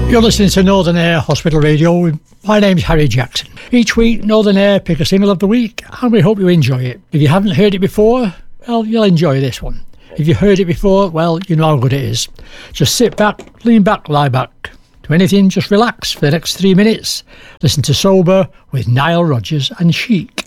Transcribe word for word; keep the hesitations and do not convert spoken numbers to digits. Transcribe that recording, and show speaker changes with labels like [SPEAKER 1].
[SPEAKER 1] You're listening to Northern Air Hospital Radio. My name's Harry Jackson. Each week, Northern Air pick a single of the week, and we hope you enjoy it. If you haven't heard it before, well, you'll enjoy this one. If you heard it before, well, you know how good it is. Just sit back, lean back, lie back. Do anything, just relax for the next three minutes. Listen to Sober with Nile Rodgers and Chic.